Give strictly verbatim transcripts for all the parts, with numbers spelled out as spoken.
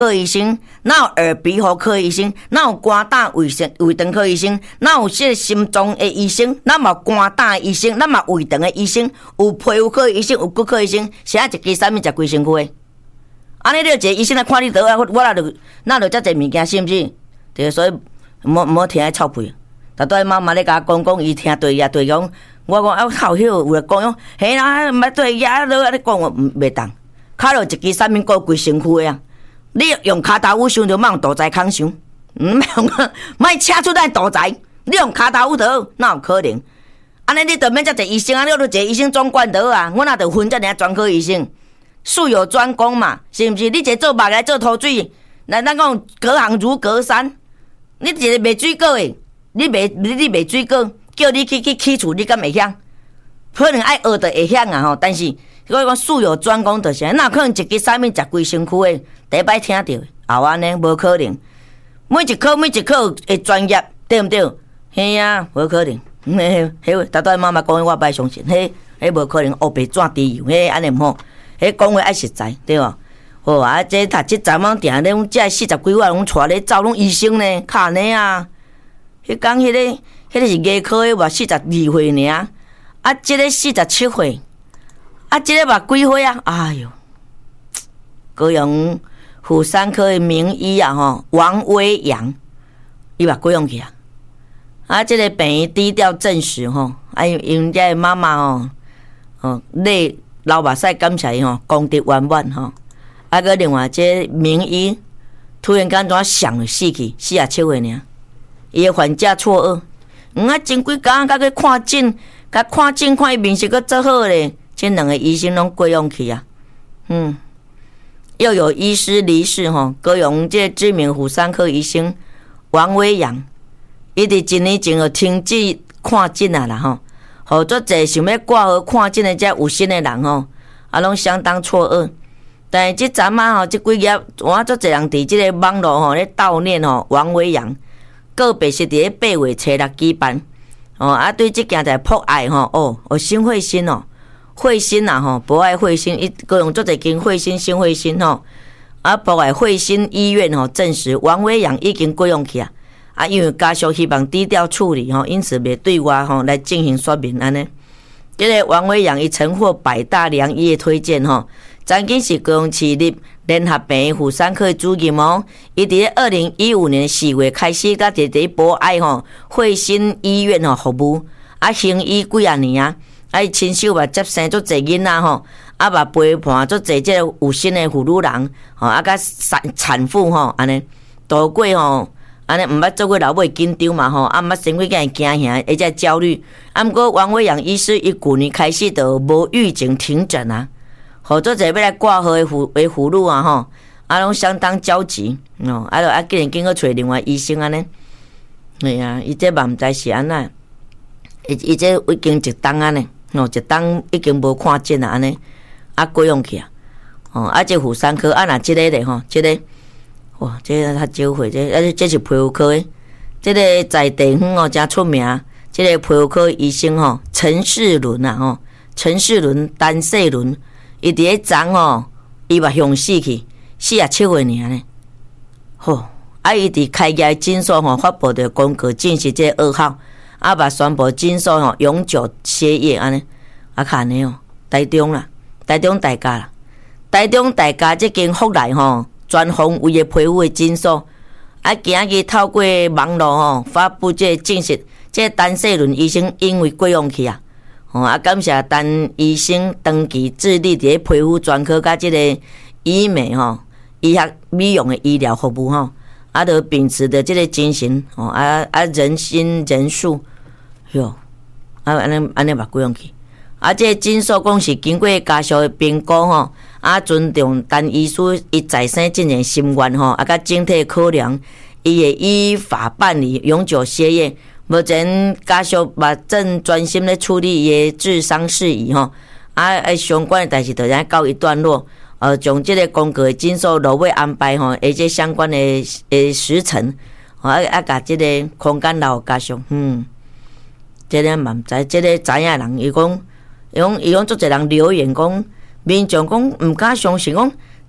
科医生，哪有耳鼻喉科医生，哪有肝胆胃肠胃肠科医生，哪有这心脏的医生，哪嘛肝胆的医生，哪嘛胃肠的医生，有皮肤科医生，有骨科医生，谁一支产品食规身躯的？安尼你一个医生来看你倒啊，我哪着哪着遮济物件是毋是？对，所以莫莫听伊臭屁。逐摆妈妈咧甲我讲讲，伊听对呀对讲，我讲啊，好晓有咧讲讲，嘿啦，毋捌对呀，你安尼讲我袂当。卡落一支产品，顾规身躯的啊！你用骹头趺想着，莫用大财空想，毋免用，莫扯出咱大财。你用骹头趺就好，哪有可能？安尼你着免遮济医生啊，你都一个医生总管就好啊。我哪着分遮尔专科医生？术有专攻嘛，是毋是？你一个做肉来做土水，来咱讲隔行如隔山。你一个卖水果的，你卖你你卖水果，叫你去去起厝，你敢会晓？可能爱学着会晓啊吼，但是我讲术有专攻就是，哪可能一支产品食规身躯的？第一摆听到的，后安尼无可能。每一科每一科的专业，对毋对？嘿啊，无可能。嘿，嘿，逐摆妈妈讲，我歹相信，嘿，嘿无可能，黑白转地油，嘿安尼毋好。迄讲话爱实在，对无？好啊，这读这昨晚定咧，这四十几万拢带咧走，拢医生呢，卡呢啊！迄讲迄个，迄个是牙科的，话四十二岁尔，啊，这个四十七岁，啊，这个嘛几岁啊？哎哟，高雄妇产科的名医啊，吼，王威阳，伊嘛过用去啊！啊，这个病院低调证实吼，啊，因为这妈妈吼，哦，累。流目屎感谢伊吼，功德圆满吼。啊，个另外这名医突然间怎想了死去，四十七岁尔，伊个患者错愕，嗯啊，前几工甲去看诊，甲看诊看伊面色阁做好咧，这两个医生拢过用去啊。嗯，又有医师离世吼，高雄这知名妇产科医生王威阳，伊伫一年前就停止看诊啊啦吼。好足济想要挂号看诊的遮有心的人吼，啊，拢相当错愕。但是即阵啊吼，即几日我足济人伫即个网络吼咧悼念吼王威阳，个别是伫咧八月初六举办。哦，啊，对即件代博爱吼，哦，哦，新慧心哦，慧心啊吼，博爱慧心，伊各用足济间慧心新慧心吼，啊，博爱慧心医院吼证实王威阳已经过用去啊。啊，因为家属希望低调处理吼，因此袂对外吼来进行说明安尼。这个王威阳伊曾获百大良医的推荐吼，曾经是高雄市立联合病院妇产科的主任哦。伊伫二零一五年四月开始，甲伫伫博爱吼慧心医院吼服务，啊行医几啊年啊，啊伊亲手嘛接生足侪囡仔吼，啊嘛陪伴足侪即个有心的妇女人吼，啊甲产产妇吼安尼度过吼。安尼毋捌做过老母紧张嘛吼，啊毋捌生活惊惊吓，而且焦虑。啊，毋过王威阳医师伊旧年开始就无预警停诊啊，好做者要来挂号的妇的妇女啊吼，啊拢相当焦急哦，啊，啊，竟然经过找另外医生安尼，哎呀，伊这嘛毋知是安那，伊伊这已经一冬安尼，哦，一冬已经无看诊啊安尼，啊过用去啊，哦，啊这妇产科啊若即个咧吼，即个。哇，这个较少会，这啊，这是皮肤科的，这个在地方哦，真出名。这个皮肤科医生吼，陈世伦啊吼，陈世伦单世伦，伊伫咧昨吼，伊嘛向死去，四十七岁尔呢。吼，啊，伊伫开业诊所吼发布着公告，证实这噩耗，啊，嘛宣布诊所吼永久歇业安尼，啊，看呢哦，台中啦，台中大家啦，台中大家这间福来吼。专访为个皮肤的诊所，啊，今日透过网络吼发布这证实，这单世伦医生因为过用去啊，哦啊，感谢单医生长期致力伫皮肤专科甲这个医美吼、医学美容的医疗服务吼，啊，都秉持着这个精神哦，啊啊，人心仁术，哟，啊安尼安尼嘛过用去，啊，这诊所讲是经过家属的评估吼。啊，尊重单医师伊再生进行心愿吼，啊，甲整体考量，伊会依法办理永久歇业。目前家属嘛正专心咧处理伊的治伤事宜吼，啊，啊相关的代志就咱告一段落。呃，将即个公告的诊所落尾安排吼，而且相关的诶时程，啊啊，甲即个空间留家属，嗯，即个嘛毋知，即个知影人伊讲，伊讲伊讲足侪人留言讲。民众讲毋敢相信，讲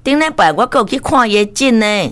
顶礼拜我阁有去看伊诊呢。